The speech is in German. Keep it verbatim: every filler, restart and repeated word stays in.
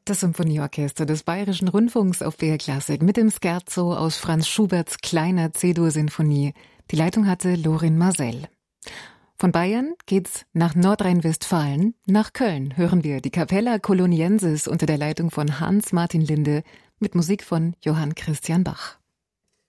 Das Symphonieorchester des Bayerischen Rundfunks auf B R Klassik mit dem Scherzo aus Franz Schuberts kleiner C-Dur-Sinfonie. Die Leitung hatte Lorin Maazel. Von Bayern geht's nach Nordrhein-Westfalen, nach Köln hören wir die Capella Coloniensis unter der Leitung von Hans Martin Linde mit Musik von Johann Christian Bach.